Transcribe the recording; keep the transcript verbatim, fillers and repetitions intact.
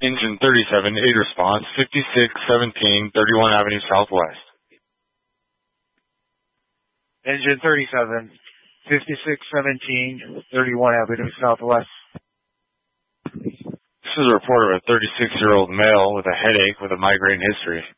Engine thirty-seven, aid response, fifty-six seventeen, thirty-one Avenue Southwest. Engine thirty-seven, fifty-six seventeen, thirty-one Avenue Southwest. This is a report of a thirty-six-year-old male with a headache with a migraine history.